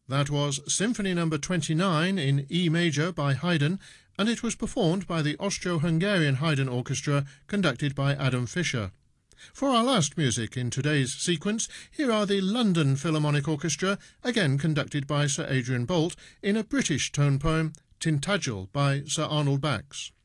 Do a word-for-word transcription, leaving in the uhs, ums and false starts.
That was Symphony number twenty-nine in E major by Haydn, and it was performed by the Austro-Hungarian Haydn Orchestra, conducted by Adam Fischer. For our last music in today's sequence, here are the London Philharmonic Orchestra, again conducted by Sir Adrian Boult, in a British tone poem, Tintagel by Sir Arnold Bax.